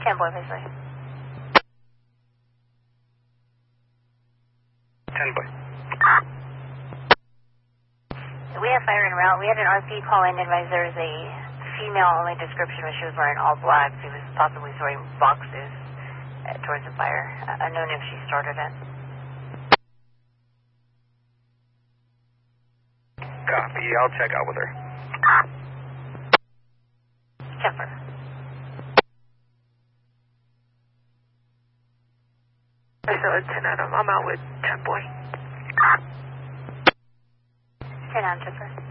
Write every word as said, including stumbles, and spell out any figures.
ten boy, Paisley. ten boy. We have fire en route. We had an R P call in and advise there was a female-only description when she was wearing all black. She was possibly throwing boxes uh, towards the fire. Uh, unknown if she started it. Copy. I'll check out with her. Jumper. So ten Adam. I'm out with ten boy. ten on, Jumper.